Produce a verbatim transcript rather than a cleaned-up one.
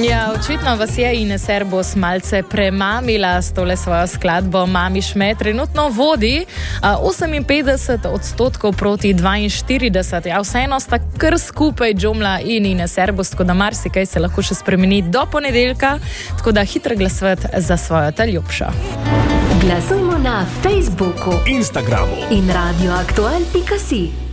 Ja, očitno vas je Ines Erbos malce premamila s tole svojo skladbo Mami Šme. Trenutno vodi uh, oseminpetdeset odstotkov proti dvainštirideset. Ja, vseeno sta kar skupaj Džomla in Ines Erbos, tako da marsikaj se lahko še spremeni do ponedeljka, tako da hitro glasovati za svojo taljubšo. Glasujmo na Facebooku, Instagramu in radioaktual pika si.